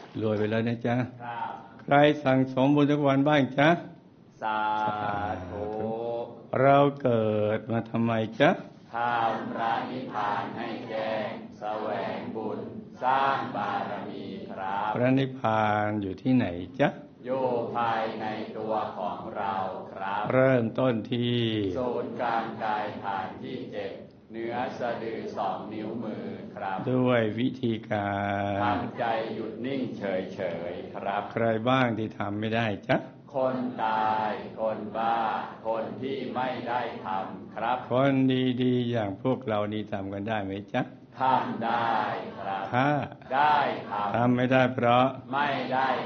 รวยไปแล้วนะจ๊ะครับใครสั่งสมบุญทุกวันบ้างจ๊ะสาธุเราเกิดมาทำไมจ๊ะทำพระนิพพานให้แจ้งแสวงบุญสร้างบารมีครับพระนิพพานอยู่ที่ไหนจ๊ะอยู่ภายในตัวของเราครับเริ่มต้นที่ศูนย์กลางกายฐานที่7เหนือสะดือ2 นิ้วมือครับด้วยวิธีการทำใจหยุดนิ่งเฉยๆครับใครบ้างที่ทำไม่ได้จ๊ะคนตายคนบ้าคนที่ไม่ได้ทำครับคนดีๆอย่างพวกเรานี่ทำกันได้ไหมจ๊ะทำได้ครับถ้าได้ททำไม่ได้เพราะำไม่ได้